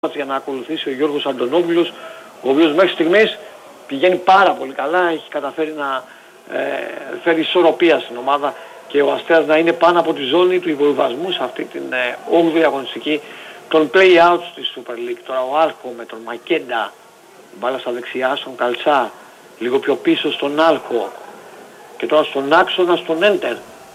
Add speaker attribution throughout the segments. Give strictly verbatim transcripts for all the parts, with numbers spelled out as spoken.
Speaker 1: για να ακολουθήσει ο Γιώργος Αντωνόπουλος, ο οποίος μέχρι στιγμής πηγαίνει πάρα πολύ καλά, έχει καταφέρει να ε, φέρει ισορροπία στην ομάδα και ο Αστέρας να είναι πάνω από τη ζώνη του υποβιβασμού σε αυτή την ε, όγδοη αγωνιστική των play-outs της Super League. Τώρα ο Άλχο με τον Μακέντα, μπάλα στα δεξιά στον Καλτσά, λίγο πιο πίσω στον Άλχο και τώρα στον άξονα στον Enter.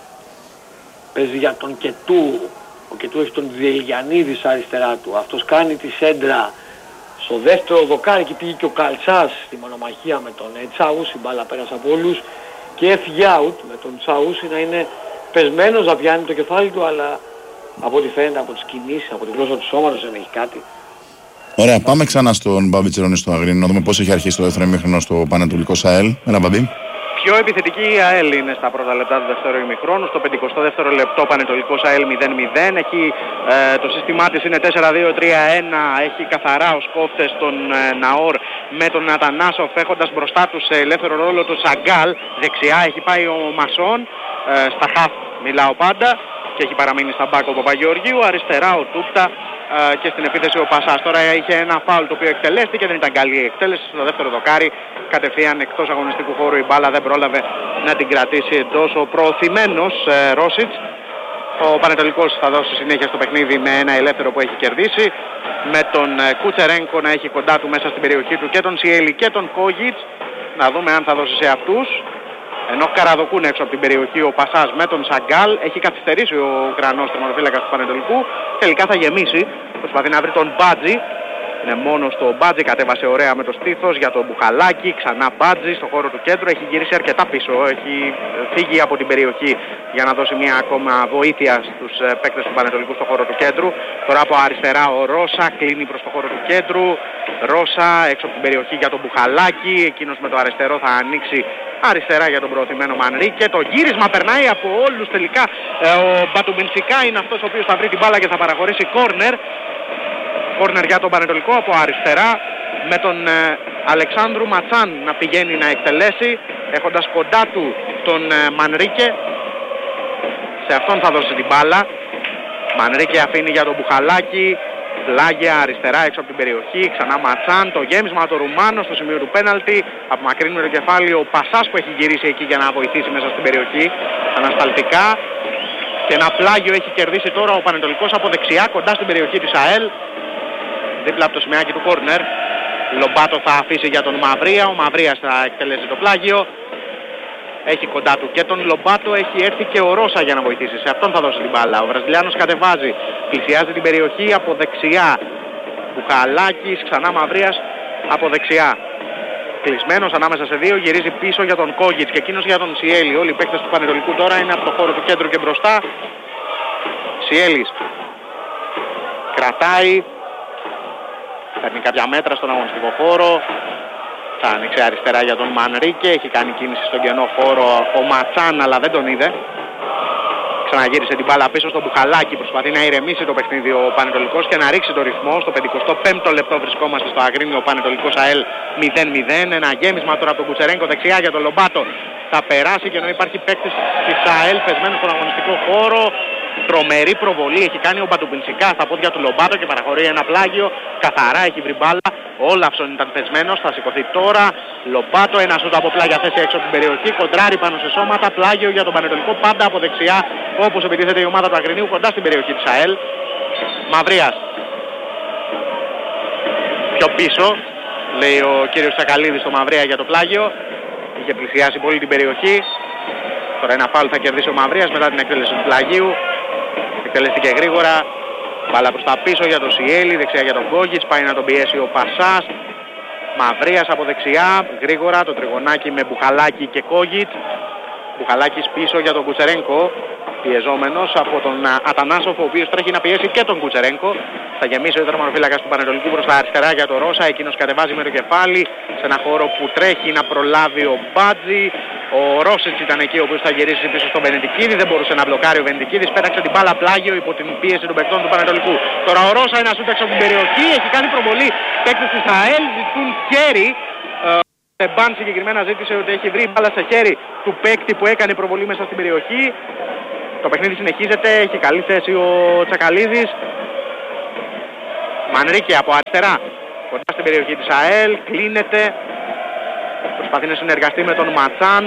Speaker 1: Παίζει για τον Κετού. Ο Κετού έχει τον Διελιανίδη στα αριστερά του. Αυτός κάνει τη σέντρα στο δεύτερο δοκάρι και πήγε και ο Καλτσάς στη μονομαχία με τον Τσάους. Η μπάλα πέρασε από όλους και έφυγε out με τον Τσάους να είναι πεσμένος, να πιάνει το κεφάλι του, αλλά από ό,τι φαίνεται από τις κινήσεις, από την γλώσσα του σώματος δεν έχει κάτι.
Speaker 2: Ωραία, πάμε ξανά στον Μπάμπη Τσιρόνη στο Αγρίνιο να δούμε πώς έχει αρχίσει το δεύτερο ημίχρονο στο Πανετολικό ΣΑΕΛ. Έλα, Μπάμπη.
Speaker 3: Πιο επιθετική η ΑΕΛ είναι στα πρώτα λεπτά του δεύτερου ημιχρόνου. Στο πενηκοστό δεύτερο λεπτό Πανετολικός ΑΕΛ μηδέν μηδέν. Εκεί ε, το σύστημά της είναι τέσσερα δύο τρία ένα. Έχει καθαρά ως κόφτες τον ε, Ναόρ με τον Ατανάσοφ, έχοντας μπροστά του σε ελεύθερο ρόλο τον Σαγκάλ. Δεξιά έχει πάει ο Μασόν, ε, στα χαφ μιλάω πάντα, και έχει παραμείνει στα μπάκ ο Παπαγεωργίου. Αριστερά ο Τούπτα ε, και στην επίθεση ο Πασάς. Τώρα είχε ένα φάουλ το οποίο εκτελέστηκε, δεν ήταν καλή η εκτέλεση. Στο δεύτερο δοκάρι κατευθείαν εκτός αγωνιστικού χώρου η μπάλα δεν πρόλαβε να την κρατήσει εντός ο προωθημένος ε, Ρόσιτς. Ο Πανετολικός θα δώσει συνέχεια στο παιχνίδι με ένα ελεύθερο που έχει κερδίσει, με τον ε, Κουτσερένκο να έχει κοντά του μέσα στην περιοχή του και τον Σιέλη και τον Κόγιτς. Να δούμε αν θα δώσει σε αυτούς. Ενώ καραδοκούν έξω από την περιοχή ο Πασάς με τον Σαγκάλ. Έχει καθυστερήσει ο Ουκρανός τερματοφύλακας του Πανετολικού. Τελικά θα γεμίσει. Προσπαθεί να βρει τον Μπάτζι. Είναι μόνο στο Μπάτζι, κατέβασε ωραία με το στήθος για τον Μπουχαλάκη. Ξανά Μπάτζι στο χώρο του κέντρου. Έχει γυρίσει αρκετά πίσω. Έχει φύγει από την περιοχή για να δώσει μια ακόμα βοήθεια στους παίκτες του Πανετολικού στο χώρο του κέντρου. Τώρα από αριστερά ο Ρώσα κλείνει προς το χώρο του κέντρου. Ρώσα έξω από την περιοχή για τον Μπουχαλάκη. Εκείνος με το αριστερό θα ανοίξει αριστερά για τον προωθημένο Μανρί, και το γύρισμα περνάει από όλους τελικά. Ε, ο Μπατουμπιντσικά είναι αυτός ο οποίος θα βρει την μπάλα και θα παραχωρήσει κόρνερ. Κόρνερ για τον Πανετολικό από αριστερά, με τον ε, Αλεξάνδρου Ματσάν να πηγαίνει να εκτελέσει, έχοντας κοντά του τον ε, Μανρίκε. Σε αυτόν θα δώσει την μπάλα. Μανρίκε αφήνει για τον Μπουχαλάκη. Πλάγια αριστερά έξω από την περιοχή. Ξανά Ματσάν. Το γέμισμα το Ρουμάνο στο σημείο του πέναλτι. Απομακρύνει το κεφάλι ο Πασάς που έχει γυρίσει εκεί για να βοηθήσει μέσα στην περιοχή. Ανασταλτικά. Και ένα πλάγιο έχει κερδίσει τώρα ο Πανετολικός από δεξιά κοντά στην περιοχή της ΑΕΛ. Δίπλα από το σημαίακι του κόρνερ. Λομπάτο θα αφήσει για τον Μαυρία. Ο Μαυρίας θα εκτελέσει το πλάγιο. Έχει κοντά του και τον Λομπάτο, έχει έρθει και ο Ρώσα για να βοηθήσει. Σε αυτόν θα δώσει την μπάλα. Ο Βραζιλιάνος κατεβάζει, πλησιάζει την περιοχή από δεξιά. Μπουχαλάκης, ξανά Μαυρίας από δεξιά. Κλεισμένος ανάμεσα σε δύο, γυρίζει πίσω για τον Κόγιτς και εκείνος για τον Σιέλη. Όλοι οι παίκτες του Πανετολικού τώρα είναι από το χώρο του κέντρου και μπροστά. Σιέλης κρατάει, παίρνει κάποια μέτρα στον αγωνιστικό χώρο. Θα άνοιξε αριστερά για τον Μανρίκε, έχει κάνει κίνηση στον κενό χώρο ο Ματσάν, αλλά δεν τον είδε. Ξαναγύρισε την μπάλα πίσω στο Μπουχαλάκι, προσπαθεί να ηρεμήσει το παιχνίδι ο Πανετολικός και να ρίξει το ρυθμό. Στο πενηκοστό πέμπτο λεπτό βρισκόμαστε στο Αγρίνιο, ο Πανετολικός ΑΕΛ μηδέν μηδέν. Ένα γέμισμα τώρα από τον Κουτσερένκο δεξιά για τον Λομπάτο. Θα περάσει και ενώ υπάρχει παίκτης της ΑΕΛ πεσμένος στον αγωνιστικό χώρο. Τρομερή προβολή έχει κάνει ο Μπατουμπιντσικά στα πόδια του Λομπάτο και παραχωρεί ένα πλάγιο. Καθαρά έχει βρει μπάλα. Ο Όλαυσον ήταν πεσμένος, θα σηκωθεί τώρα. Λομπάτο, ένα σούτ από πλάγια θέση έξω από την περιοχή. Κοντράρει πάνω σε σώματα. Πλάγιο για τον Πανετολικό, πάντα από δεξιά, όπως επιτίθεται η ομάδα του Αγρινίου κοντά στην περιοχή της ΑΕΛ. Μαυρίας πιο πίσω, λέει ο κύριος Τσακαλίδης στο Μαυρία για το πλάγιο. Είχε πλησιάσει πολύ την περιοχή. Τώρα ένα φάουλ θα κερδίσει ο Μαυρίας μετά την εκτέλεση του πλαγίου. Εκτελέστηκε γρήγορα. Μπάλα προς τα πίσω για τον Σιέλη, δεξιά για τον Κόγιτς, πάει να τον πιέσει ο Πασάς. Μαυρίας από δεξιά, γρήγορα το τριγωνάκι με Μπουχαλάκη και Κόγιτς. Μπουχαλάκης πίσω για τον Κουτσερένκο, πιεζόμενος από τον Ατανάσοφ, ο οποίος τρέχει να πιέσει και τον Κουτσερένκο. Θα γεμίσει ο τερματοφύλακας του Πανετολικού προς τα αριστερά για τον Ρώσα, εκείνος κατεβάζει με το κεφάλι σε ένα χώρο που τρέχει να προλάβει ο Μπάτζι. Ο Ρόσιτς ήταν εκεί ο οποίος θα γυρίσει πίσω στον Βενετικίδη, δεν μπορούσε να μπλοκάρει ο Βενετικίδης, πέταξε την μπάλα πλάγιο υπό την πίεση των παικτών του Πανετολικού. Τώρα ο Ρώσα είναι σούτ έξω από την περιοχή, έχει κάνει προβολή, παίκτες της ΑΕΛ ζητούν χέρι. Ε, Μπαν συγκεκριμένα ζήτησε ότι έχει βρει μπάλα σε χέρι του παίκτη που έκανε προβολή μέσα στην περιοχή. Το παιχνίδι συνεχίζεται, έχει καλή θέση ο Τσακαλίδης. Μανρίκη από αριστερά, κοντά στην περιοχή της ΑΕΛ, κλείνεται, προσπαθεί να συνεργαστεί με τον Ματσάν.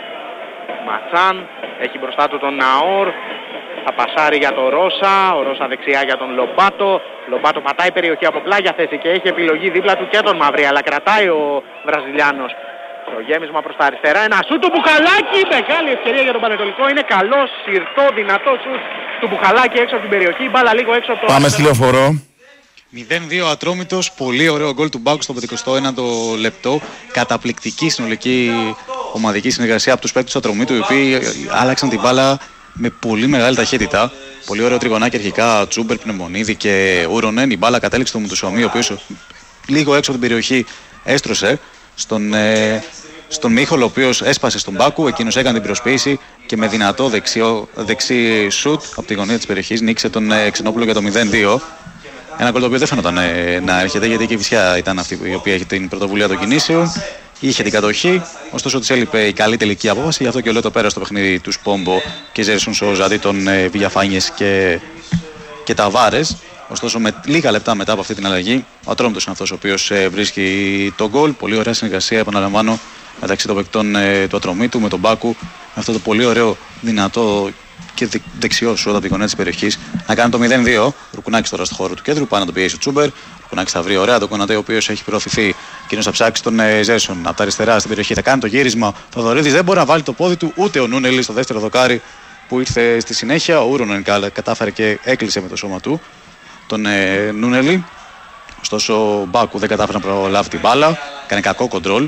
Speaker 3: Ματσάν έχει μπροστά του τον Ναόρ, θα πασάρει για τον Ρώσα, ο Ρώσα δεξιά για τον Λομπάτο. Λομπάτο πατάει περιοχή από πλάγια θέση και έχει επιλογή δίπλα του και τον Μαυρί, αλλά κρατάει ο Βραζιλιάνος. Το γέμισμα προς τα αριστερά, ένα σούτ του Μπουχαλάκη, μεγάλη ευκαιρία για τον Πανετολικό, είναι καλό, σιρτό, δυνατό σούτ του Μπουχαλάκη έξω από την περιοχή, μπάλα λίγο έξω από το...
Speaker 2: Πάμε στη Λεωφορώ.
Speaker 4: μηδέν δύο Ατρόμητος, πολύ ωραίο γκολ του Μπάκου στο πενηκοστό ένατο λεπτό. Καταπληκτική συνολική ομαδική συνεργασία από τους παίκτες του Ατρομήτου, οι οποίοι άλλαξαν την μπάλα με πολύ μεγάλη ταχύτητα. Πολύ ωραίο τριγωνάκι αρχικά, Τσούμπερ, Πνευμονίδη και Ούρονεν. Η μπάλα κατέληξε στο Μουτουσουαμί, ο οποίος λίγο έξω από την περιοχή έστρωσε στον, ε, στον Μίχολ, ο οποίος έσπασε στον Μπάκου. Εκείνος έκανε την προσποίηση και με δυνατό δεξιό, δεξί σουτ από τη γωνία της περιοχής νίκησε τον ε, Ξενόπουλο για το μηδέν δύο. Ένα γκολ το οποίο δεν φαίνονταν ε, να έρχεται, γιατί και η Κηφισιά ήταν αυτή η οποία έχει την πρωτοβουλία των κινήσεων. Είχε την κατοχή, ωστόσο της έλειπε η καλή τελική απόφαση. Γι' αυτό και ο Λέτο πέρασε στο παιχνίδι του Σπόμπο και Ζέρσον Σόζα αντί των ε, Βηγιαφάνιες και, και Ταβάρες. Ωστόσο, με λίγα λεπτά μετά από αυτή την αλλαγή, ο Ατρόμητος είναι αυτός ο οποίος ε, βρίσκει τον γκολ. Πολύ ωραία συνεργασία, επαναλαμβάνω, μεταξύ των παικτών ε, του Ατρομήτου με τον Μπάκου. Με αυτό το πολύ ωραίο, δυνατό και δεξιό σου από την γωνία της περιοχής να κάνει το μηδέν δύο. Ρουκουνάκης τώρα στο χώρο του κέντρου, πάει να τον πιέσει ο Τσούμπερ. Ρουκουνάκης θα βρει ωραία τον Κονατέ, ο οποίος έχει προωθηθεί. Εκείνος θα ψάξει τον ε, Ζέρσον από τα αριστερά στην περιοχή. Θα κάνει το γύρισμα. Ο Θοδωρίδης δεν μπορεί να βάλει το πόδι του, ούτε ο Νούνελη στο δεύτερο δοκάρι που ήρθε στη συνέχεια. Ο Ούρονεν κατάφερε και έκλεισε με το σώμα του τον ε, Νούνελη. Ωστόσο ο Μπάκου δεν κατάφερε να προλάβει την μπάλα. Κάνει κακό κοντρόλ.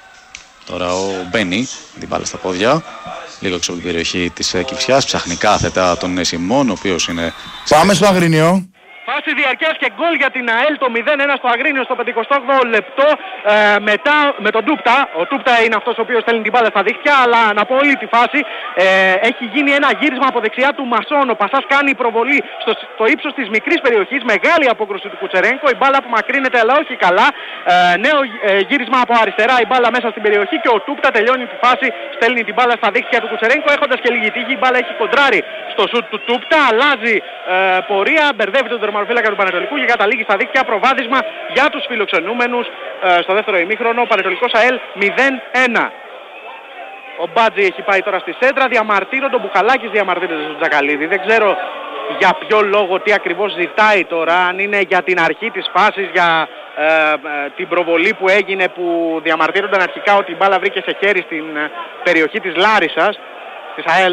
Speaker 4: Τώρα ο Μπένι την μπάλα στα πόδια. Λίγο έξω από την περιοχή της ε, Κηφισιάς. Ψάχνει κάθετα τον ε, Σιμών, ο οποίος είναι...
Speaker 2: Πάμε στο Αγρίνιο.
Speaker 3: Φάση διαρκείας και γκολ για την ΑΕΛ, το μηδέν ένα στο Αγρίνιο στο πενηκοστό όγδοο λεπτό, ε, μετά με τον Τούπτα. Ο Τούπτα είναι αυτός ο οποίος στέλνει την μπάλα στα δίχτυα, αλλά να πω όλη τη φάση ε, έχει γίνει ένα γύρισμα από δεξιά του Μασόν. Ο Πασάς κάνει προβολή στο, στο ύψος της μικρής περιοχής, μεγάλη απόκρουση του Κουτσερένκο, η μπάλα που μακρύνεται αλλά όχι καλά. Ε, νέο ε, γύρισμα από αριστερά, η μπάλα μέσα στην περιοχή και ο Τούπτα τελειώνει τη φάση, στέλνει την μπάλα στα δίχτυα του Κουτσερένκο, έχοντας και λίγη τύχη. Η μπάλα έχει κοντράρει στο σουτ του Τούπτα, αλλάζει ε, πορεία, μπερδεύει τον τερματοφύλακα του Πανετολικού και καταλήγει στα δίκτυα. Προβάδισμα για τους φιλοξενούμενους ε, στο δεύτερο ημίχρονο. Πανετολικός ΑΕΛ μηδέν ένα. Ο Μπάτζη έχει πάει τώρα στη σέντρα, διαμαρτύρονται, ο Μπουχαλάκης διαμαρτύρεται στον Τζακαλίδη. Δεν ξέρω για ποιο λόγο, τι ακριβώς ζητάει τώρα, αν είναι για την αρχή της φάσης, για ε, ε, την προβολή που έγινε, που διαμαρτύρονταν αρχικά ότι η μπάλα βρήκε σε χέρι στην ε, περιοχή της Λάρισσας, της ΑΕΛ.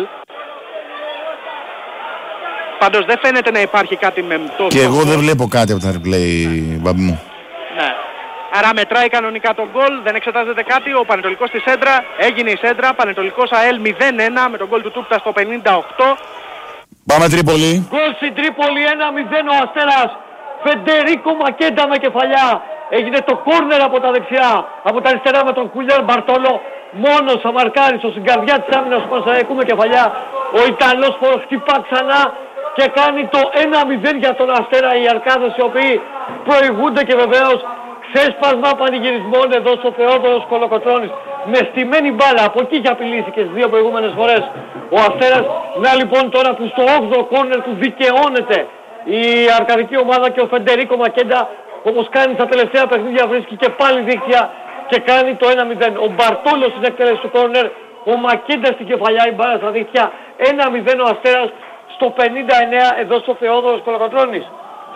Speaker 3: Πάντως δεν φαίνεται να υπάρχει κάτι μεμπτό.
Speaker 2: Και εγώ δεν βλέπω κάτι από τα replay, μπαμπή μου.
Speaker 3: Ναι. Άρα μετράει κανονικά τον γκολ, δεν εξετάζεται κάτι. Ο Πανετολικός στη σέντρα, έγινε η σέντρα. Πανετολικός ΑΕΛ μηδέν ένα με τον γκολ του Τούπτα στο πενήντα οκτώ.
Speaker 2: Πάμε Τρίπολη.
Speaker 1: Γκολ στην Τρίπολη, ένα μηδέν ο Αστέρας. Φεντερίκο Μακέντα με κεφαλιά. Έγινε το κόρνερ από τα δεξιά, από τα αριστερά με τον Κουλιέρ Μπαρτόλο. Μόνος θα μαρκάρει στο συγκαρδιά της άμυνας του Πανσεραϊκού με κεφαλιά. Ο Ιταλός χτυπά ξανά και κάνει το ένα μηδέν για τον Αστέρα. Οι Αρκάδες οι οποίοι προηγούνται και βεβαίως ξέσπασμα πανηγυρισμών εδώ στο Θεόδωρος Κολοκοτρώνης. Με στημένη μπάλα, από εκεί είχε απειλήσει και τις δύο προηγούμενες φορές ο Αστέρας. Να λοιπόν τώρα που στο όγδοο κόρνερ του δικαιώνεται η αρκαδική ομάδα και ο Φεντερίκο Μακέντα, όπως κάνει στα τελευταία παιχνίδια, βρίσκει και πάλι δίκτυα και κάνει το ένα μηδέν. Ο Μπαρτόλος στην εκτέλεση του κόρνερ, ο Μακέντα στην κεφαλιά, η μπάλα στα δίκτυα. ένα μηδέν ο Αστέρας στο πενήντα εννέα εδώ στο Θεόδωρος Κολοκοτρώνης.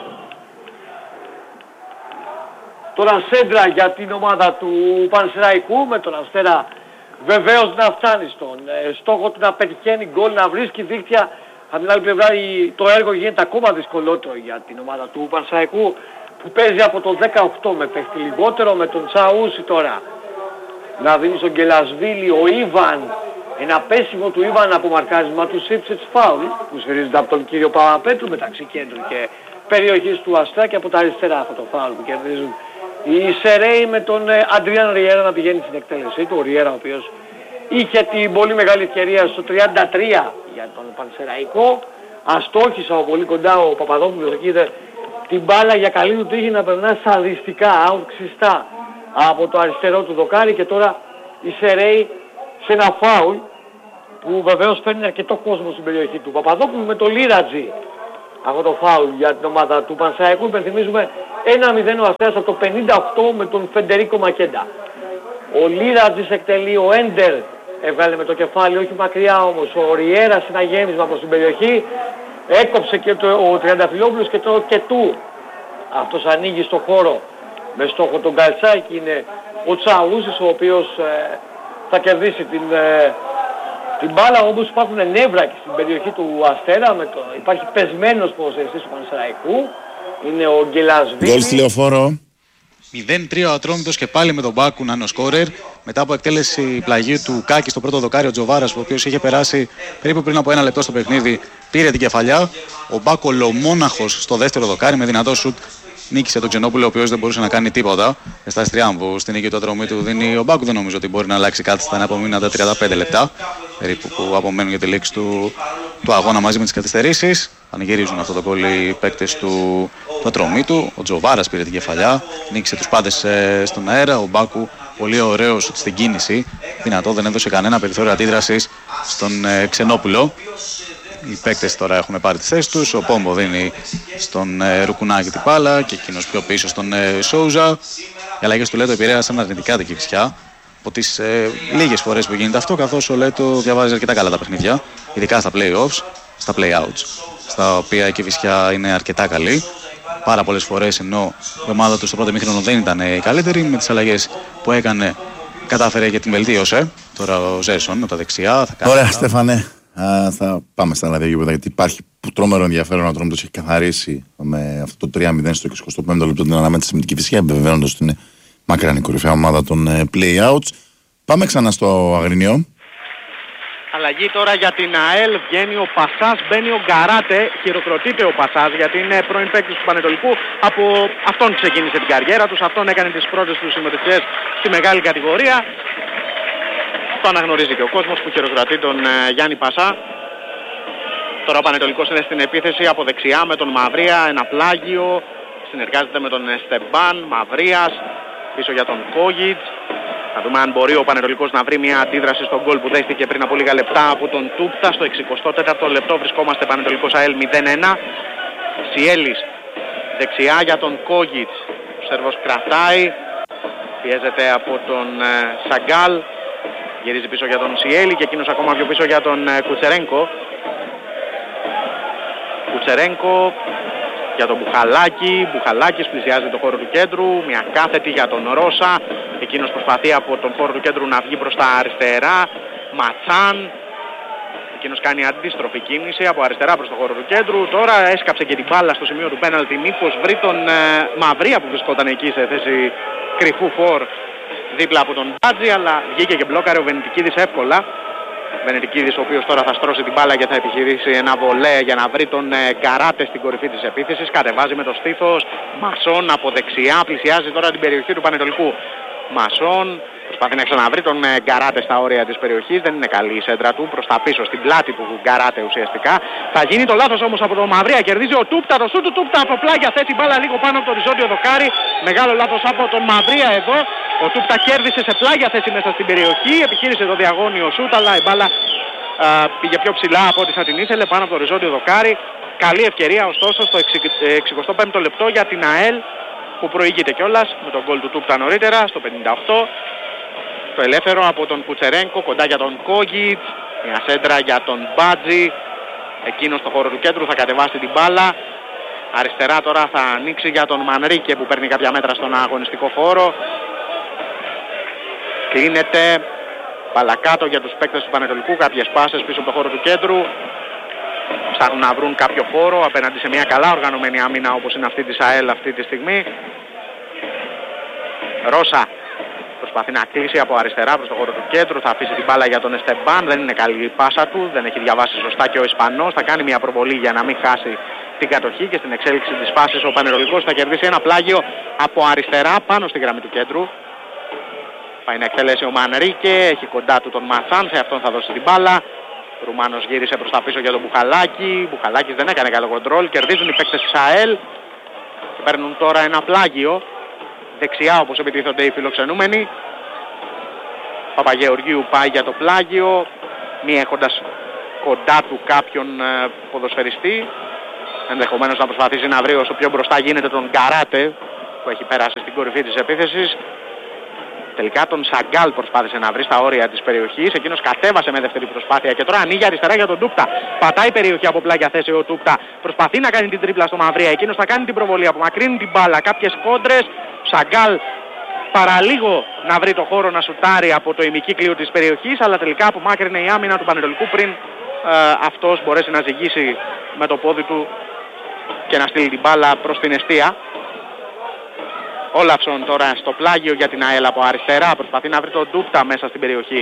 Speaker 1: Τώρα σέντρα για την ομάδα του Πανσεραϊκού με τον Αστέρα βεβαίως να φτάνει στον ε, στόχο του, να πετυχαίνει γκολ, να βρίσκει δίκτυα. Από την άλλη πλευρά η, το έργο γίνεται ακόμα δυσκολότερο για την ομάδα του Πανσεραϊκού που παίζει από το δεκαοκτώ με παίχτη λιγότερο, με τον Τσαούσι τώρα να δίνει στον Γκελασβίλη. Ο Ιβαν, ένα πέσιμο του Ιβαν από μαρκάρισμα του Σίψετς φάουλ που σφυρίζεται από τον κύριο Παπαπέτρου μεταξύ κέντρου και περιοχής του Αστέρα, και από τα αριστερά αυτό το φάουλ που κερδίζουν η Σερέι με τον Αντριάν Ριέρα να πηγαίνει στην εκτέλεσή του. Ο Ριέρα ο οποίος είχε την πολύ μεγάλη ευκαιρία στο τριάντα τρία για τον Πανσεραϊκό. Αστόχησε από πολύ κοντά ο Παπαδόπουλος, εκεί είδε την μπάλα για καλή του τύχη να περνά σαδιστικά, out ξιστά από το αριστερό του δοκάρι, και τώρα η Σερέι σε ένα φάουλ που βεβαίως φέρνει αρκετό κόσμο στην περιοχή του Παπαδόπουλου με το Λίρατζι. Αυτό το φάουλ για την ομάδα του Πανσεραϊκού. Υπενθυμίζουμε ένα μηδέν ο Αστέρας από το πενήντα οκτώ με τον Φεντερίκο Μακέντα. Ο Λίρατζης εκτελεί, ο Έντερ έβγαλε με το κεφάλι, όχι μακριά όμως. Ο Ριέρας ένα γέμισμα προς την περιοχή. Έκοψε και το, ο Τριανταφυλόπουλος και το και του. Αυτός ανοίγει στο χώρο με στόχο τον Καλτσάκη. Είναι ο Τσαούσης ο οποίος ε, θα κερδίσει την, ε, την μπάλα. Όμως υπάρχουν νεύρα και στην περιοχή του Αστέρα. Με το, υπάρχει πεσμένος ποδοσφαιριστής του Πανσεραϊκού. Είναι ο Γκελασβίνη.
Speaker 2: Γκολ στη Λεωφόρο.
Speaker 4: μηδέν τρία ο Ατρόμητος και πάλι με τον Μπάκου να είναι ο σκόρερ. Μετά από εκτέλεση πλαγίου του Κάκη στο πρώτο δοκάρι, ο Τζοβάρας, ο οποίος είχε περάσει περίπου πριν από ένα λεπτό στο παιχνίδι, πήρε την κεφαλιά. Ο Μπάκου ολομόναχος στο δεύτερο δοκάρι με δυνατό σουτ νίκησε τον Ξενόπουλο, ο οποίος δεν μπορούσε να κάνει τίποτα. Στα Τριάμβου στην νίκη του Ατρομήτου δίνει ο Μπάκου. Δεν νομίζω ότι μπορεί να αλλάξει κάτι στα απομείναντα τριάντα πέντε λεπτά περίπου που απομένουν για τη λήξη του, του αγώνα μαζί με τις καθυστερήσεις. Πανηγυρίζουν αυτό το γκολ οι παίκτες του, του Ατρομήτου. Ο Τζοβάρας πήρε την κεφαλιά, νίκησε τους πάντες ε, στον αέρα. Ο Μπάκου πολύ ωραίος στην κίνηση. Δυνατό, δεν έδωσε κανένα περιθώριο αντίδρασης στον ε, Ξενόπουλο. Οι παίκτες τώρα έχουν πάρει τις θέσεις τους. Ο Πόμπο δίνει στον ε, Ρουκουνάκη την μπάλα και εκείνος πιο πίσω στον ε, Σόουζα. Οι αλλαγές του Λέτο επηρέασαν αρνητικά την Κηφισιά. Από τις ε, λίγες φορές που γίνεται αυτό, καθώς ο Λέτο διαβάζει αρκετά καλά τα παιχνίδια, ειδικά στα play-offs, στα play-outs, στα οποία η Κηφισιά είναι αρκετά καλή. Πάρα πολλές φορές, ενώ η ομάδα του στο πρώτο ημίχρονο δεν ήταν η καλύτερη, με τις αλλαγές που έκανε κατάφερε και την βελτίωσε. Τώρα ο Ζέσον με τα δεξιά θα κάνει.
Speaker 2: Ωραία, Στέφανε. Α, θα πάμε στα άλλα δύο γήπεδα, γιατί υπάρχει που τρόμερο ενδιαφέρον. Ο Ατρόμητος έχει καθαρίσει με αυτό το τρία μηδέν στο εικοστό πέμπτο λεπτό την αναμέτρηση με την Κηφισιά, επιβεβαιώνοντας ότι είναι μακράν η κορυφαία ομάδα των play-outs. Πάμε ξανά στο Αγρινιό.
Speaker 3: Αλλαγή τώρα για την ΑΕΛ, βγαίνει ο Πασάς, μπαίνει ο Γκαράτε, χειροκροτείται ο Πασάς γιατί είναι πρώην παίκτης του Πανετολικού. Από αυτόν ξεκίνησε την καριέρα τους, αυτόν έκανε τις πρώτες του συμμετοχές στη μεγάλη κατηγορία. Το αναγνωρίζει και ο κόσμος που χειροκροτεί τον ε, Γιάννη Πασά. Τώρα ο Πανετολικός είναι στην επίθεση από δεξιά με τον Μαυρία, ένα πλάγιο. Συνεργάζεται με τον Στεμπάν, Μαυρίας, πίσω για τον Κόγιτς. Θα δούμε αν μπορεί ο Πανετολικός να βρει μια αντίδραση στον γκολ που δέχτηκε πριν από λίγα λεπτά από τον Τούπτα. Στο εξηκοστό τέταρτο λεπτό βρισκόμαστε Πανετολικός ΑΕΛ μηδέν ένα. Σιέλης δεξιά για τον Κόγιτς. Ο Σέρβος κρατάει, πιέζεται από τον ε, Σαγκάλ. Γυρίζει πίσω για τον Σιέλη και εκείνος ακόμα πιο πίσω για τον ε, Κουτσερένκο. Κουτσερένκο για τον Μπουχαλάκη. Μπουχαλάκης πλησιάζει το χώρο του κέντρου. Μια κάθετη για τον Ρώσα. Εκείνος προσπαθεί από τον χώρο του κέντρου να βγει προς τα αριστερά. Ματσάν. Εκείνος κάνει αντίστροφη κίνηση από αριστερά προς το χώρο του κέντρου. Τώρα έσκαψε και την μπάλα στο σημείο του πέναλτι. Μήπως βρει τον ε, Μαυρία που βρισκόταν εκεί σε θέση κρυφού φορ δίπλα από τον Μπάτζη, αλλά βγήκε και μπλόκαρε ο Βενετικίδης εύκολα. Βενετικίδης ο οποίος τώρα θα στρώσει την μπάλα και θα επιχειρήσει ένα βολέ για να βρει τον ε, Γκαράτε στην κορυφή της επίθεσης. Κατεβάζει με το στήθος. Μασόν από δεξιά πλησιάζει τώρα την περιοχή του Πανετολικού. Μασόν προσπαθεί να ξαναβρει τον ε, Γκαράτε στα όρια της περιοχής. Δεν είναι καλή η σέντρα του προς τα πίσω στην πλάτη του Γκαράτε ουσιαστικά. Θα γίνει το λάθος όμως από τον Μαυρία. Κερδίζει ο Τούπτα. Το σου του Τούπτα από πλάγια θέτει μπάλα λίγο πάνω από το οριζόντιο δοκάρι. Μεγάλο λάθος από τον Μαυρία εδώ. Ο Τούπτα κέρδισε σε πλάγια θέση μέσα στην περιοχή. Επιχείρησε το διαγώνιο σούτ, αλλά η μπάλα α, πήγε πιο ψηλά από ό,τι θα την ήθελε πάνω από το οριζόντιο δοκάρι. Καλή ευκαιρία ωστόσο στο εξηκοστό πέμπτο λεπτό για την ΑΕΛ που προηγείται κιόλας με τον γκολ του Τούπτα νωρίτερα στο πενήντα οκτώ. Το ελεύθερο από τον Κουτσερένκο κοντά για τον Κόγιτς. Μια σέντρα για τον Μπάτζη. Εκείνος στο χώρο του κέντρου θα κατεβάσει την μπάλα. Αριστερά τώρα θα ανοίξει για τον Μανρίκε που παίρνει κάποια μέτρα στον αγωνιστικό χώρο. Κλείνεται μπαλακάτω για τους παίκτες του Πανετολικού. Κάποιες πάσες πίσω από το χώρο του κέντρου. Ψάχνουν να βρουν κάποιο χώρο απέναντι σε μια καλά οργανωμένη άμυνα όπως είναι αυτή της ΑΕΛ αυτή τη στιγμή. Ρώσα προσπαθεί να κλείσει από αριστερά προς το χώρο του κέντρου. Θα αφήσει την μπάλα για τον Εστεμπάν. Δεν είναι καλή η πάσα του. Δεν έχει διαβάσει σωστά και ο Ισπανός. Θα κάνει μια προβολή για να μην χάσει την κατοχή και στην εξέλιξη της φάσης ο Πανετολικός θα κερδίσει ένα πλάγιο από αριστερά πάνω στη γραμμή του κέντρου. Πάει να εκτελέσει ο Μανρίκε, έχει κοντά του τον Ματσάν, σε αυτόν θα δώσει την μπάλα. Ο Ρουμάνος γύρισε προς τα πίσω για τον Μπουχαλάκη. Μπουχαλάκης δεν έκανε καλό κοντρόλ, κερδίζουν οι παίκτες της ΑΕΛ και παίρνουν τώρα ένα πλάγιο. Δεξιά όπως επιτίθονται οι φιλοξενούμενοι. Παπαγεωργίου πάει για το πλάγιο, μη έχοντας κοντά του κάποιον ποδοσφαιριστή. Ενδεχομένως να προσπαθήσει να βρει όσο πιο μπροστά γίνεται τον Γκαράτε, που έχει περάσει στην κορυφή της επίθεσης. Τελικά τον Σαγκάλ προσπάθησε να βρει στα όρια της περιοχής. Εκείνος κατέβασε με δεύτερη προσπάθεια και τώρα ανοίγει αριστερά για τον Τούπτα. Πατάει περιοχή από πλάγια θέση ο Τούπτα. Προσπαθεί να κάνει την τρίπλα στο Μαυρία. Εκείνος θα κάνει την προβολή. Απομακρύνει την μπάλα. Κάποιες κόντρες. Σαγκάλ παραλίγο να βρει το χώρο να σουτάρει από το ημικύκλιο της περιοχής. Αλλά τελικά απομάκρυνε η άμυνα του Πανετολικού πριν ε, αυτός μπορέσει να ζυγίσει με το πόδι του και να στείλει την μπάλα προς την εστία. Όλαυσον τώρα στο πλάγιο για την ΑΕΛ από αριστερά. Προσπαθεί να βρει τον Τούπτα μέσα στην περιοχή.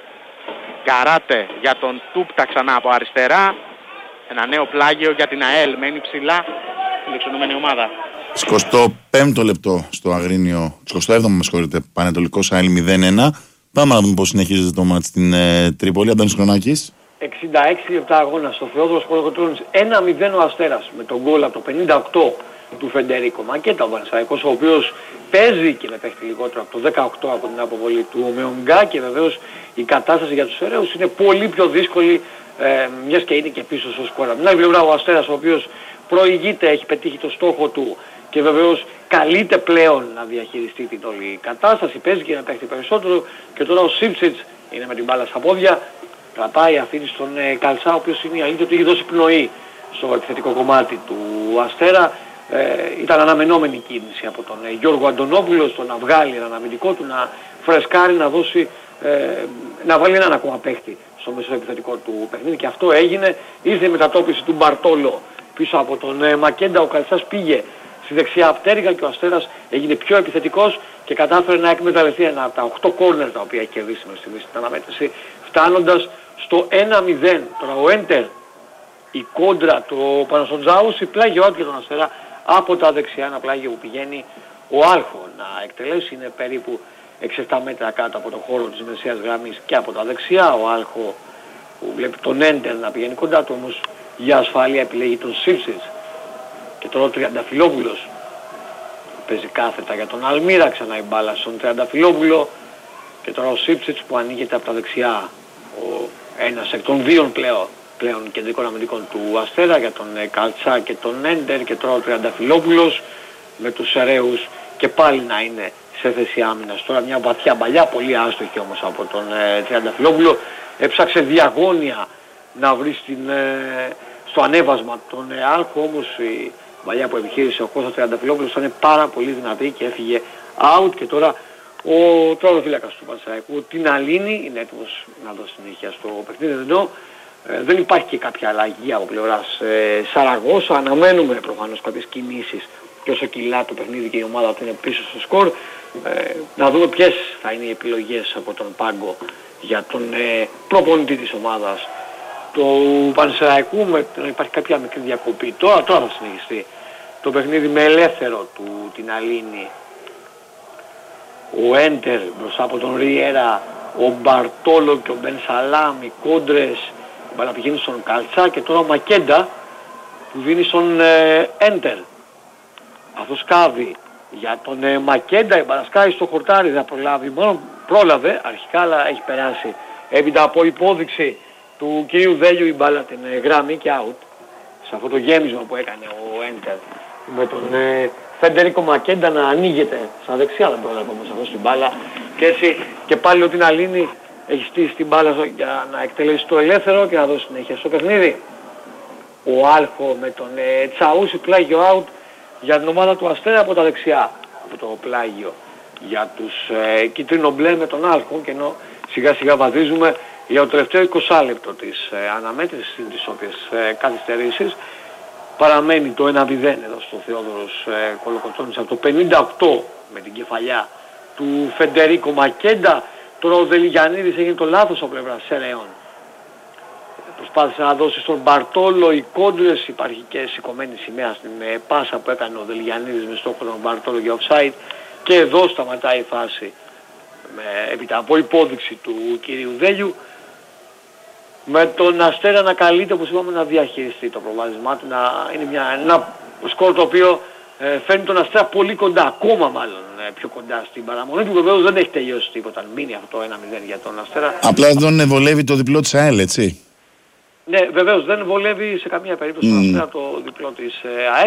Speaker 3: Καράτε για τον Τούπτα ξανά από αριστερά. Ένα νέο πλάγιο για την ΑΕΛ. Μένει ψηλά η φιλοξενούμενη ομάδα.
Speaker 2: εικοστό πέμπτο λεπτό στο Αγρίνιο, εικοστό έβδομο με συγχωρείτε, Πανετολικός ΑΕΛ μηδέν ένα. Πάμε να δούμε πώς συνεχίζεται το μάτς στην ε, Τρίπολη. Αντώνης Χρονάκης.
Speaker 1: εξήντα έξι λεπτά αγώνα στο Θεόδωρος Κολοκοτρώνης. ένα μηδέν ο Αστέρας με τον γκολ από το πενήντα οκτώ του Φεντερίκο Μακέτα, ο Πανσεραϊκός, ο οποίος παίζει και με παίχτη λιγότερο από το δεκαοκτώ από την αποβολή του Ομεονγκά, και βεβαίως η κατάσταση για τους Φεραίους είναι πολύ πιο δύσκολη, ε, μιας και είναι και πίσω στο σκορ. Από την άλλη πλευρά ο Αστέρας, ο οποίος προηγείται, έχει πετύχει το στόχο του και βεβαίως καλείται πλέον να διαχειριστεί την όλη κατάσταση, παίζει και να παίχτη περισσότερο, και τώρα ο Σίψιτς είναι με την μπάλα στα πόδια, κρατάει, αφήνει στον ε, Καλτσά, ο οποίος είναι η αλήθεια ότι έχει δώσει πνοή στο επιθετικό κομμάτι του Αστέρα. Ε, ήταν αναμενόμενη κίνηση από τον ε, Γιώργο Αντωνόπουλο στο να βγάλει έναν αμυντικό του, να φρεσκάρει, να δώσει, ε, να βάλει έναν ακόμα παίχτη στο μέσο επιθετικό του παιχνίδι, και αυτό έγινε. Ήρθε η μετατόπιση του Μπαρτόλο πίσω από τον ε, Μακέντα, ο Καλτσάς πήγε στη δεξιά πτέρυγα και ο Αστέρας έγινε πιο επιθετικός και κατάφερε να εκμεταλλευτεί ένα από τα οκτώ κόρνερ τα οποία έχει κερδίσει μέχρι στιγμής στην αναμέτρηση, φτάνοντας στο ένα μηδέν. Τώρα ο Έντερ, η κόντρα του Πανασοντζάους, η πλάγιο out για τον Αστέρα από τα δεξιά, ένα πλάγιο που πηγαίνει ο Άλχο να εκτελέσει, είναι περίπου έξι επτά μέτρα κάτω από το χώρο της μεσαίας γραμμής και από τα δεξιά. Ο Άλχο που βλέπει τον Έντερ να πηγαίνει κοντά του, όμως για ασφάλεια επιλέγει τον Σίψιτς. Και τώρα ο Τριανταφυλόπουλος παίζει κάθετα για τον Αλμύρα, ξανά η μπάλα στον Τριανταφυλόπουλο, και τώρα ο Σίψιτς που ανοίγεται από τα δεξιά, ο ένας εκ των δύο πλέον πλέον κεντρικών αμυντικών του Αστέρα, για τον ε, Καλτσά και τον Έντερ, και τώρα ο Τριανταφυλόπουλος με τους Σεραίους και πάλι να είναι σε θέση άμυνας. Τώρα μια βαθιά μπαλιά, πολύ άστοχη όμως από τον ε, Τριανταφυλόπουλο, έψαξε διαγώνια να βρει στην, ε, στο ανέβασμα τον ε, Άλχο, όμως η μπαλιά που επιχείρησε ο Κώστας Τριανταφυλόπουλος ήταν πάρα πολύ δυνατή και έφυγε out, και τώρα ο τροματοφύλακας του Πανσεραϊκού την Αλίνη είναι έτοιμος να δώσει συνέχεια στο παιχνίδι, ενώ Ε, δεν υπάρχει και κάποια αλλαγή από πλευράς ε, Σαραγώσα. Αναμένουμε προφανώς κάποιες κινήσεις, και όσο κυλά το παιχνίδι και η ομάδα του είναι πίσω στο σκορ, ε, να δούμε ποιες θα είναι οι επιλογές από τον πάγκο για τον ε, προπονητή της ομάδας του Πανσεραϊκού, με να υπάρχει κάποια μικρή διακοπή. Τώρα, τώρα θα συνεχιστεί το παιχνίδι με ελεύθερο του την Αλίνη, ο Έντερ μπροστά από τον Ριέρα, ο Μπαρτόλο και ο Μπενσαλάμ, οι κόντρες. Η μπάλα πηγαίνει στον Καλτσά και τώρα ο Μακέντα που δίνει στον ε, Έντερ. Αυτό σκάβει για τον ε, Μακέντα, η μπάλα σκάει στο χορτάρι, δεν προλάβει, μόνο πρόλαβε αρχικά, αλλά έχει περάσει έπειτα από υπόδειξη του κυρίου Δέλιου η μπάλα την ε, γράμμη και out. Σε αυτό το γέμισμα που έκανε ο Έντερ με τον ε, Φεντερίκο Μακέντα να ανοίγεται στα δεξιά, δεν πρόλαβε όμως αυτό στην μπάλα, και έτσι και πάλι ο την Αλίνη έχει στήσει την μπάλα για να εκτελέσει το ελεύθερο και να δώσει συνέχεια στο παιχνίδι. Ο Άλχο με τον ε, Τσαούσι, πλάγιο out για την ομάδα του Αστέρα από τα δεξιά. Από το πλάγιο για τους ε, κίτρινο-μπλε με τον Άλχο, και ενώ σιγά σιγά βαδίζουμε για το τελευταίο είκοσι λεπτό της ε, αναμέτρησης, τις οποίες ε, καθυστερήσεις. Παραμένει το ένα μηδέν εδώ στο Θεόδωρος ε, Κολοκοτρώνης από το πενήντα οκτώ με την κεφαλιά του Φεντερίκο Μακέντα. Τώρα ο Δελιγιαννίδης έγινε το λάθος από πλευρά Σεραίων. Προσπάθησε να δώσει στον Μπαρτόλο οι κόντρες, υπάρχει και σηκωμένη σημαία στην ε, πάσα που έκανε ο Δελιγιαννίδης με στόχο τον Μπαρτόλο για offside, και εδώ σταματάει η φάση με, έπειτα από υπόδειξη του κυρίου Δέλιου, με τον Αστέρα να καλείται, όπως είπαμε, να διαχειριστεί το προβάδισμά του, να είναι μια, ένα σκορ το οποίο ε, φέρνει τον Αστέρα πολύ κοντά, ακόμα μάλλον ε, πιο κοντά στην παραμονή του. Βεβαίως δεν έχει τελειώσει τίποτα, αν μείνει αυτό το ένα μηδέν για τον Αστέρα.
Speaker 2: Απλά δεν βολεύει το διπλό της ΑΕΛ, έτσι.
Speaker 1: Ναι, βεβαίως δεν βολεύει σε καμία περίπτωση mm. τον Αστέρα το διπλό της ε, ΑΕΛ,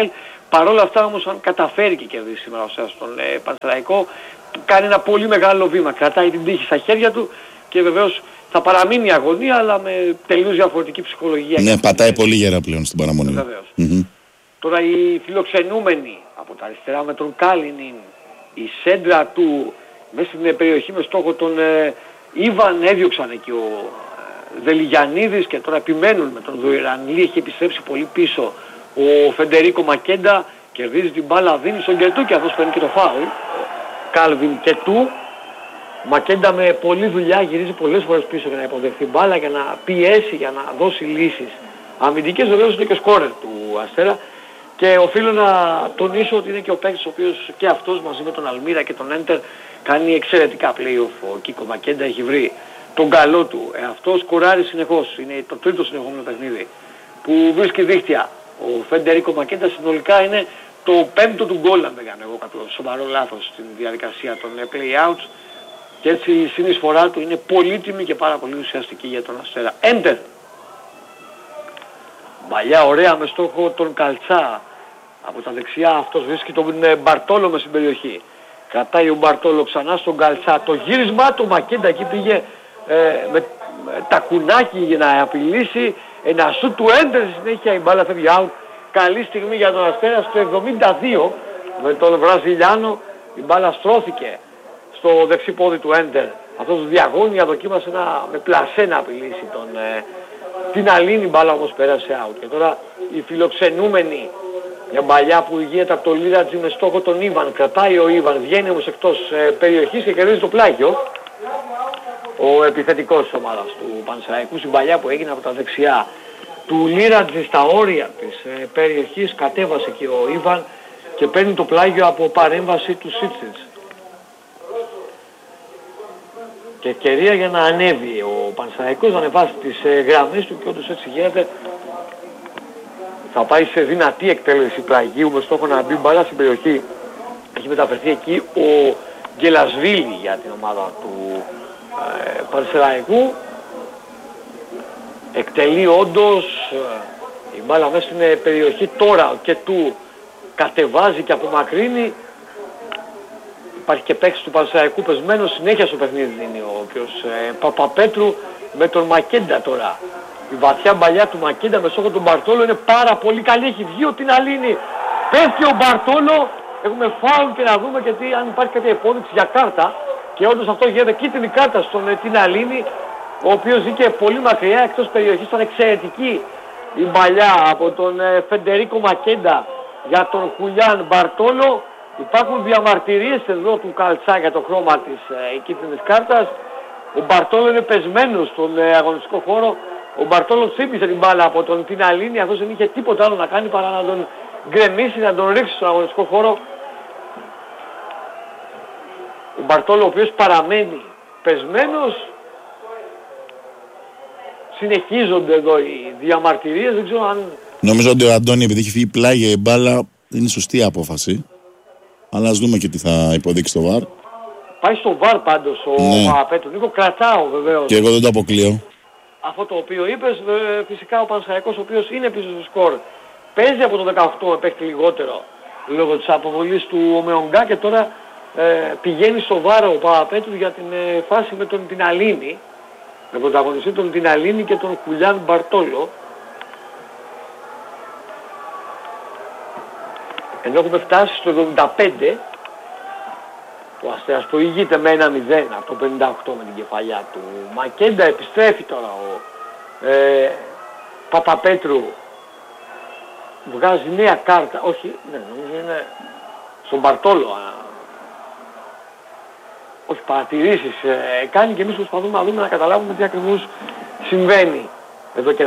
Speaker 1: Παρ' όλα αυτά όμως αν καταφέρει και κερδίσει σήμερα ο Αστέρας τον ε, Πανσεραϊκό, κάνει ένα πολύ μεγάλο βήμα, κρατάει την τύχη στα χέρια του και βεβαίως θα παραμείνει η αγωνία αλλά με τελείως διαφορετική ψυχολογία.
Speaker 2: Ναι, πατάει πολύ γερά πλέον στην παραμονή.
Speaker 1: Βεβαίως.
Speaker 2: Mm-hmm.
Speaker 1: Τώρα οι φιλοξενούμενοι από τα αριστερά με τον Κάλινιν, η σέντρα του μέσα στην περιοχή με στόχο τον ε, Ήβαν έδιωξαν εκεί ο ε, Δελιγιαννίδης και τώρα επιμένουν με τον Δουιρανλή, έχει επιστρέψει πολύ πίσω ο Φεντερίκο Μακέντα, κερδίζει την μπάλα, δίνει στον Κετού και αυτός παίρνει και το φάουλ. Κάλβιν Κετού. Μακέντα με πολλή δουλειά γυρίζει πολλές φορές πίσω για να υποδεχθεί μπάλα, για να πιέσει, για να δώσει λύσεις. Αμυντικές βεβαίως είναι και σκόρερ του Αστέρα και οφείλω να τονίσω ότι είναι και ο παίκτης ο οποίος και αυτός μαζί με τον Αλμύρα και τον Έντερ κάνει εξαιρετικά play-off. Ο Κίκο Μακέντα έχει βρει τον καλό του. Ε, αυτός σκοράρει συνεχώς. Είναι το τρίτο συνεχόμενο παιχνίδι που βρίσκει δίχτυα. Ο Φεντερίκο Μακέντα συνολικά είναι το πέμπτο του γκολ, αν δεν κάνω εγώ κάποιο σοβαρό λάθος στην διαδικασία των play-outs. Και έτσι η συνεισφορά του είναι πολύτιμη και πάρα πολύ ουσιαστική για τον Αστέρα. Έντερ. Μπαλιά ωραία με στόχο τον Καλτσά. Από τα δεξιά αυτός βρίσκει τον Μπαρτόλο μες στην περιοχή. Κρατάει ο Μπαρτόλο ξανά στον Καλτσά. Το γύρισμά του Μακέντα εκεί πήγε ε, με, με τα κουνάκι για να απειλήσει. Ένα σου του Έντερ στη συνέχεια η μπάλα φεύγει out. Καλή στιγμή για τον Αστέρα στο εβδομήντα δύο με τον Βραζιλιάνο. Η μπάλα στρώθηκε στο δεξί πόδι του Έντερ. Αυτός διαγώνια δοκίμασε να, με πλασέ να απειλήσει τον, ε, την Αλήνη, μπάλα όμως πέρασε out. Και τώρα οι φιλοξενούμενοι, μια μπαλιά που ηγείται από το Λίρατζι με στόχο τον Ήβαν. Κρατάει ο Ήβαν, βγαίνει όμως εκτός ε, περιοχής και κερδίζει το πλάγιο. Ο επιθετικός της ομάδας του Πανσεραϊκού, στην μπαλιά που έγινε από τα δεξιά του Λίρατζι στα όρια της ε, περιοχής, κατέβασε και ο Ήβαν και παίρνει το πλάγιο από παρέμβαση του Σίτσιτς. Και ευκαιρία για να ανέβει ο Πανσεραϊκός, να ανεβάσει τις ε, γραμμές του και όντως έτσι γίνεται. Θα πάει σε δυνατή εκτέλεση πλαγίου με στόχο να μπει μπάλα στην περιοχή. Έχει μεταφερθεί εκεί ο Γκελασβίλη για την ομάδα του ε, Πανσεραϊκού. Εκτελεί όντως ε, η μπάλα μέσα στην ε, περιοχή τώρα και του κατεβάζει και απομακρύνει. Υπάρχει και παίκτης του Πανσεραϊκού πεσμένος συνέχεια στο παιχνίδι είναι ο οποίος ε, Παπαπέτρου με τον Μακέντα τώρα. Η βαθιά μπαλιά του Μακέντα με στόχο τον Μπαρτόλο είναι πάρα πολύ καλή. Έχει βγει ο την Αλήνη. Πέφτει ο Μπαρτόλο. Έχουμε φάουλ και να δούμε γιατί αν υπάρχει κάποια υπόδειξη για κάρτα. Και όντως αυτό γίνεται κίτρινη κάρτα στον ε, την Αλήνη, ο οποίος βγήκε πολύ μακριά εκτός περιοχής. Ήταν εξαιρετική η μπαλιά από τον ε, Φεντερίκο Μακέντα για τον Χουλιάν Μπαρτόλο. Υπάρχουν διαμαρτυρίες εδώ του Καλτσά για το χρώμα της ε, κίτρινης κάρτας. Ο Μπαρτόλο είναι πεσμένος στον ε, αγωνιστικό χώρο. Ο Μπαρτόλο τσίπησε την μπάλα από τον την Αλήνη. Αυτός δεν είχε τίποτα άλλο να κάνει παρά να τον γκρεμίσει, να τον ρίξει στον αγωνιστικό χώρο. Ο Μπαρτόλο ο οποίος παραμένει πεσμένος. Συνεχίζονται εδώ οι διαμαρτυρίες. Δεν ξέρω αν...
Speaker 2: Νομίζω ότι ο Αντώνη, επειδή έχει φύγει πλάγια η μπάλα, είναι σωστή απόφαση. Αλλά ας δούμε και τι θα υποδείξει το βαρ.
Speaker 1: Πάει στο βαρ πάντως ο
Speaker 2: ναι.
Speaker 1: Παπαπέτρου. Νίκο, κρατάω βεβαίως.
Speaker 2: Και εγώ δεν το αποκλείω.
Speaker 1: Αυτό το οποίο είπες, φυσικά ο Πανσεραϊκός ο οποίος είναι πίσω στο σκορ. Παίζει από το δεκαοκτώ, παίχτη λιγότερο λόγω της αποβολής του Ομεονγκά και τώρα ε, πηγαίνει στο βάρο ο Παπαπέτρου για την ε, φάση με τον την Αλήνη. Με πρωταγωνιστή τον την Αλήνη και τον Χουλιάν Μπαρτόλο. Ενώ έχουμε φτάσει στο εβδομήντα πέντε, ο Αστέρας προηγείται με ένα μηδέν από το πενήντα οκτώ με την κεφαλιά του Μακέντα. Επιστρέφει τώρα ο ε, Παπαπέτρου, βγάζει νέα κάρτα, όχι, ναι, νομίζω είναι στον Μπαρτόλο. Α, όχι, παρατηρήσεις ε, κάνει και εμείς προσπαθούμε να δούμε, να καταλάβουμε τι ακριβώς συμβαίνει εδώ και